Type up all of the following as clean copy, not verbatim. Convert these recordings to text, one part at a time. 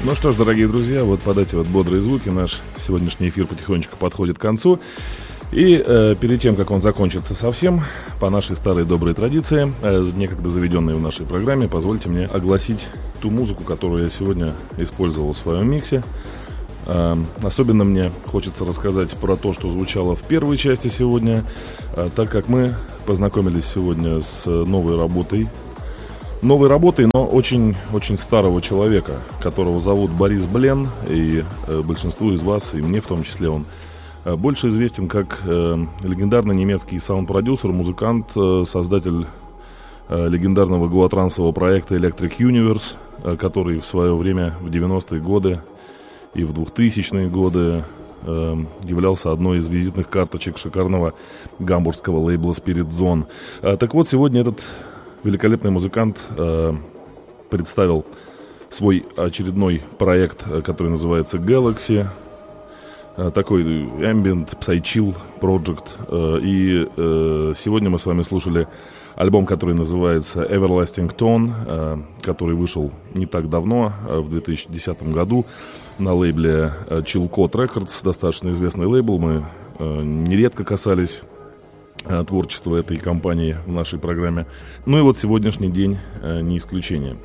Ну что ж, дорогие друзья, вот под эти вот бодрые звуки наш сегодняшний эфир потихонечку подходит к концу. И перед тем, как он закончится совсем, по нашей старой доброй традиции, некогда заведенной в нашей программе, позвольте мне огласить ту музыку, которую я сегодня использовал в своем миксе. Особенно мне хочется рассказать про то, что звучало в первой части сегодня, так как мы познакомились сегодня с новой работой, но очень старого человека, которого зовут Борис Блен, и большинству из вас, и мне в том числе, он больше известен как легендарный немецкий саунд-продюсер, музыкант, создатель легендарного гоатрансового проекта Electric Universe, который в свое время, в 90-е годы и в 2000-е годы являлся одной из визитных карточек шикарного гамбургского лейбла Spirit Zone. Так вот, сегодня этот великолепный музыкант представил свой очередной проект, который называется Galaxy. Такой ambient, psy-chill project. И сегодня мы с вами слушали альбом, который называется Everlasting Tone, который вышел не так давно, в 2010 году, на лейбле Chilcot Records, достаточно известный лейбл. Мы нередко касались творчества этой компании в нашей программе. Ну и вот сегодняшний день не исключение.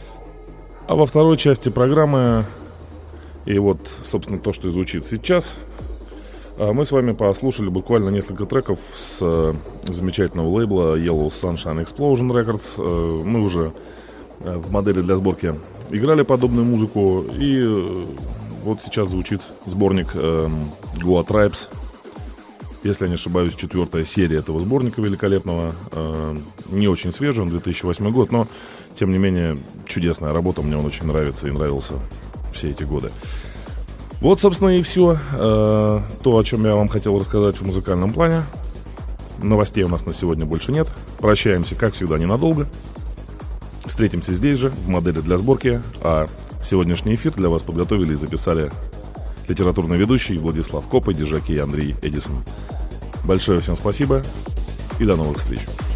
А во второй части программы, и вот, собственно, то, что звучит сейчас, мы с вами послушали буквально несколько треков с замечательного лейбла Yellow Sunshine Explosion Records. Мы уже в модели для сборки играли подобную музыку, и вот сейчас звучит сборник Goa Tribes. Если я не ошибаюсь, 4-я серия этого сборника великолепного. Не очень свежий, он 2008 год, но, тем не менее, чудесная работа. Мне он очень нравится и нравился все эти годы. Вот, собственно, и все. То, о чем я вам хотел рассказать в музыкальном плане. Новостей у нас на сегодня больше нет. Прощаемся, как всегда, ненадолго. Встретимся здесь же, в модели для сборки. А сегодняшний эфир для вас подготовили и записали литературный ведущий Владислав Коп и диджей Андрей Эдисон. Большое всем спасибо и до новых встреч.